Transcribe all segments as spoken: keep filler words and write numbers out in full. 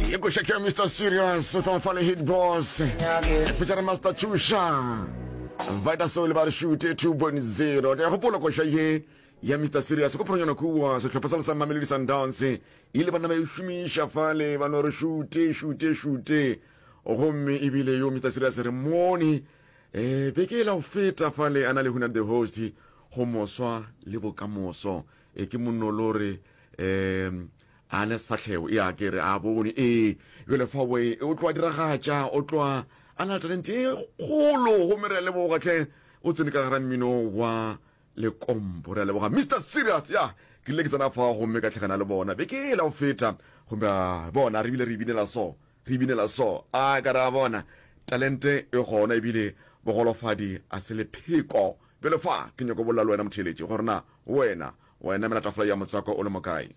Yeko shake Mister Serious, some funny hit boss. Feature Master Chusha. Vita Soul about shoot two point zero. The Hopolo Koshaye, ya Mister Serious, Coprono Kuwa, such a person, some melodies and dance. Ilibana Shumi Shafale, Vanor shoote, shoote, shoote. O home ibile yo Mister Serious ceremony. Eh, Pekela feta fale anale huna de hosti. Homo soa, libo camoso. E kimunolore, eh. Anes fatlheo ya ke re a bone e le fa we o tloa diragatsha o tloa ana talente golo go mere le bo gatle o tsene ka ran mino wa le kombo re le bo Mister Serious ya ke le ke tsana fa go me ka tlhagana le bona be ke la o feta go ba bona re bile re binela so re binela so a ka ra bona talente e gona e bile bogolofadi a se le pheko be le fa ke nyako bolla le wena motheletsi gore na wena wena mena tafla ya motsako o le mokae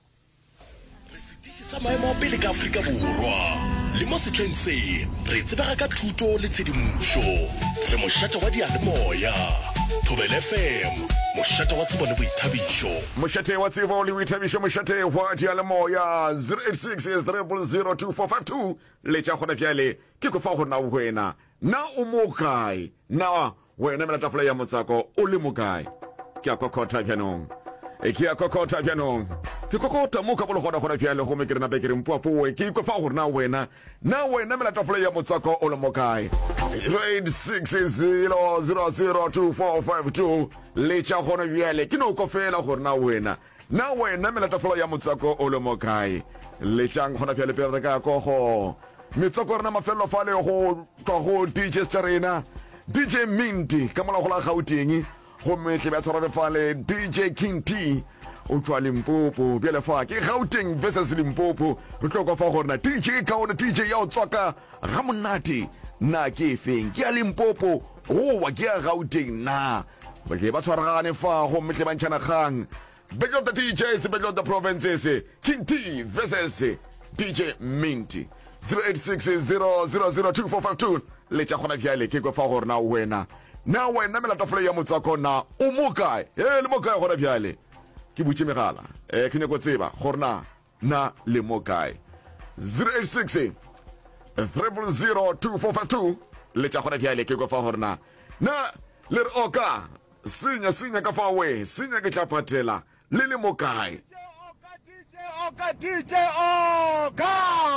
sa maemo pele ka Afrika Borwa le mo setleng se re tsebega ka thuto le tshedimošo re mošata wa dialemoya Thobela F M mošata wa tsebo le boithabišo mošate wa tsebo le boithabišo mošate wa dialemoya zero eight six three zero two four five two le tša gona bjale ke go fa go na wena na o mo kae na wena mela tafla ya motsako o le mo kae ke a kokota bjanong e ke a kokota bjanong ke kokota mo ka bolo gona gona bjale go me ke rena be ke re mpoa poe ke go fa gore na wena na wena mela tafla ya motsako o le mo kae eight six zero zero zero two four five two le tša gona bjale ke no ko fela gore na wena na wena mela tafla ya motsako o le mo kae le tšang gona bjale pele ka go go metsoko rena mafelo fa le go twa go D J Starina D J Minty ka mola go la Gauteng go metle ba tshwara fale D J King T o tswa Limpopo bjale fa ke Gauteng versus Limpopo re tloka fa gore na D J ka ona D J ya o tswaka ga monate na ke feng ke a Limpopo o wa ke a Gauteng na ba ke ba tshwaragane fa go metle ba ntšhana kgang Battle of the D Js, Battle of the Provinces, King T versus D J Minty zero eight six zero zero zero two four five two le tša gona bjale ke go fa gore na wena na wena mela tafla ya motsako na o mo kae e le mo kae gona bjale ke butše megala eh ke nyako tseba gore na na le mo kae zero eight six three zero two four five two le tša gona bjale ke go fa gore na na le re oka senya senya ka fa we senya ke tla patela le le mo kae D J Oka D J Oka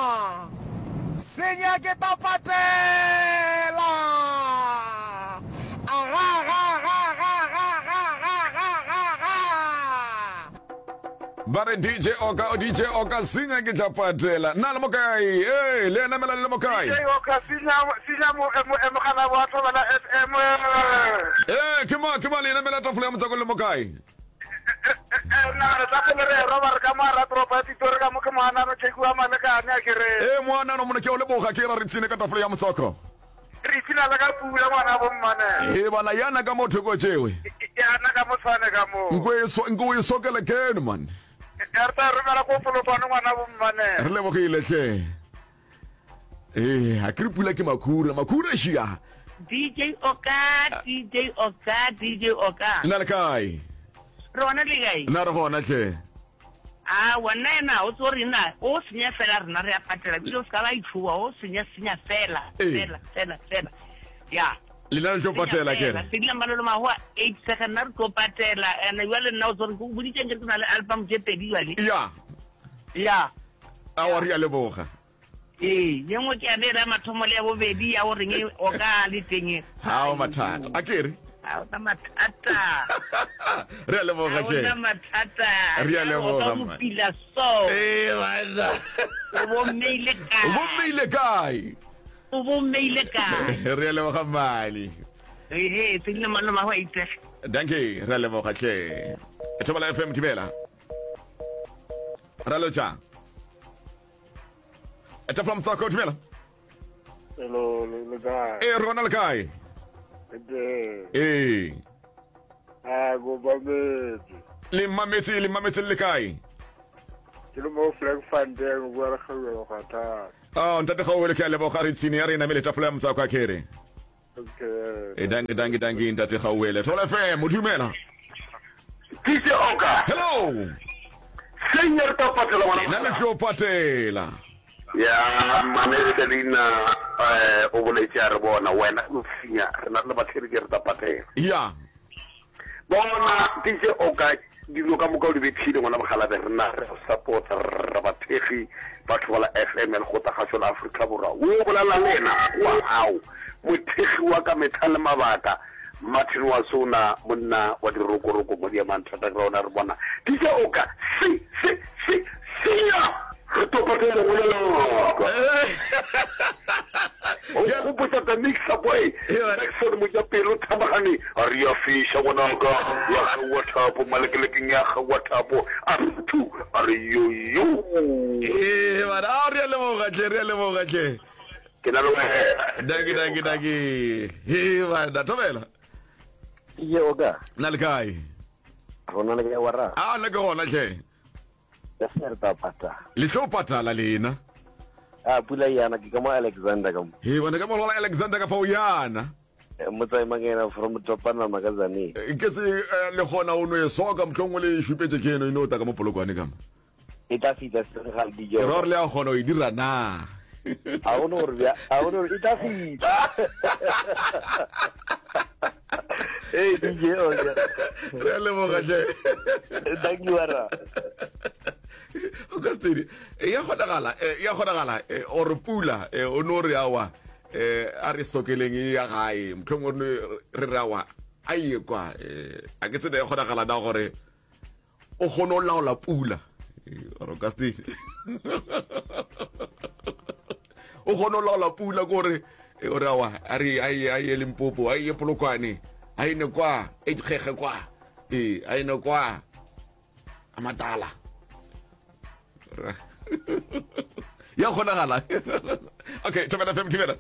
senya ke ta patela aga ga ga ga ga ga ga ga bare D J Oka D J Oka senya ke tla patela na le mo kae eh le na mela le mo kae D J Oka senya senya mo mo kana wa tlola F M eh ke mo ke mo le na mela tafla ya motsako le mo kae na ra tla re roba ka mara tropa ti tore ka mo ke mana no tshekwa mane ka nya ke re eh mwana no mona ke o le boga ke ra re tsine ka tafla ya motsako re tsina la ka pula mwana bo mmane eh bana yana ka motho go tsewe yana ka mo tshwane ka mo ngwe so ngwe so ke le ken man ya ta re mara ko polo bana mwana bo mmane re le bogile tle eh a kripula ke makura makura shia D J Oka D J Oka D J Oka na le kae rona le gae na re gona tle ah wena na o tsori na o senya fela rena re a patela bile o ska ba ithuwa o senya senya fela fela fela fela ya le na le tlo patela ke re se dile malolo ma ho eight second na re tlo patela ene jwale nna o tsori go buditse ke tsena le album je pedi jwale ya ya a wa ri a le boga eh yengwe ke a dela mathomo le ya bobedi ya o reng o ka le teng ha o mathata a ke re ha o mathata re a le boga ke ha o mathata re a le boga mo pila so eh bana o bo meile ka o bo meile kae o bo meile ka re a le boga mali eh eh tsile mano ma wa ite danke re a le boga ke Thobela F M Thibela ra lo cha eta from Tsako Thibela hello le ga eh rona le kae eh ah go ba me le mametse le mametse le kae ke le mo flag funding go ra khawela ga ta ah ntate khawela ke le boga re tsini ya rena mele tafla ya Motsako akere okay eh danke danke danke ntate khawela Thobela F M modumela D J Oka hello senior ta patela wana na le tlo patela ya manese lina eh o boletse a re bona wena o finya re na le batlhedi ke re tapatela ya bona dije o ka dilo ka moka o di bethile ngwana mogala be re na re support re bathegi batho ba la F M le go tagasho la Africa borwa o bolala lena wa hao mothegi wa ka methale mabaka Martin wa sona monna wa dirokoroko mo diamantha ta rona re bona dije o ka si si si si ya re topatela go le ya go puta ta mix up way so mo ja pelo tabagane a ri ya fisha gona ka ya WhatsApp malekeleking ya WhatsApp a tu a ri yo yo eh bara ari le mo ga tle le mo ga tle ke na lo dagi dagi dagi eh bara tobela ye oga na le kai rona le ya wara ah le gona tle ya serta pata le tlo patala lena a pula yana ke kama Alexander kam eh bona ka mola Alexander ka fauyana motsa mangena from Topana magazine ke se le gona o no e soka mtlongo le shupetse ke no inota ka mo polokwane kam ita fita se ga dijo re re le a gona o dira na a uno re a uno ita fita eh D J oga re le mo ga tle thank you ara o ka tsedi ya godagala ya godagala o re pula o no re awa eh a re sokeleng ya gae mtlhongo re rawa a ye kwa a ke tsene ya godagala da gore o gono laola pula o ka tsedi o gono laola pula gore o rawa a re a ye a ye Limpopo a ye Polokwane a ine kwa e dikgege kwa eh a ine kwa amatala ya khonagala okay Thobela F M Thobela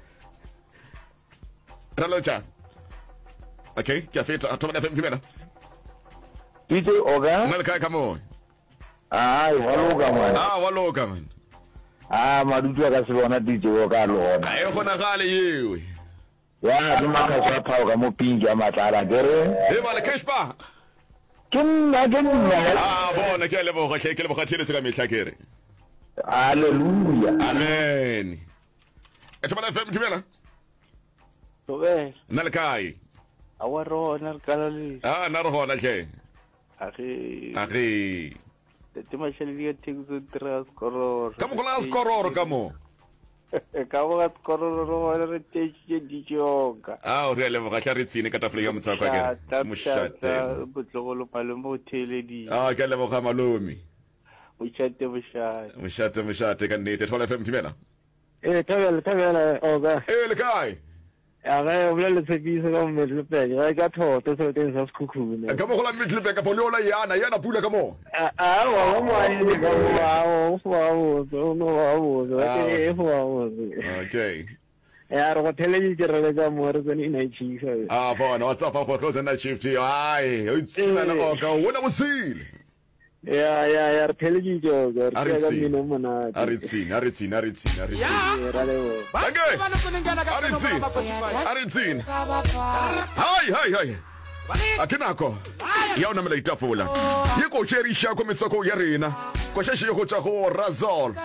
ralocha okay ke afeta Thobela F M Thobela D J oga na ka kamo ai waloka man ah waloka man ah madudu ka se bona D J oga lona ai khonagale yewe ya ke maka ka phao ka mo pingi amatala kere e bale keshpa kinna kinna ah bona ke le bo ga ke le bo ga tshile se ka metla kere hallelujah amen Thobela F M Thobela Tobe, na le kai awaro na kalali. ah na re hona tle Akhi, akhi te mashali ya tiku tras koror. kamo kola skororo kamo Kamo gat koror ro re teche dijoga. ah o re le bo ga tla re tsine ka tafole ya motsa kwa kere Mushata, butlogolo palombo hotele di. ah ke le bo ga malomi Mushate mushate. Mshate mshate ka nnete Thobela F M Thobela Eh, tabela tabela oga. eh le kai Ya ga o bla le tsebiso ka mo le pele. Ga ka thoto so teng sa skhukhune. ka mo gola Middelburg ka poliola yana yana pula ka mo Ah, wa mo ai ni ka wa o wa o so no wa o so ke wa o. okay Ya re go tele di re ka mo re tsene ina tshisa. ah bona what's up for cause na shift ai o tsena na ka wona bosile Ya ya ya re tele di jo ga re ka Aritsi. mino mona. aritsini aritsini aritsini aritsini Ra le wo. okay aritsini aritsini hai hai hai akinako ya una mele itafula yiko cherisha kwa mitsako ya rena kwa shashi yoko cha ho razol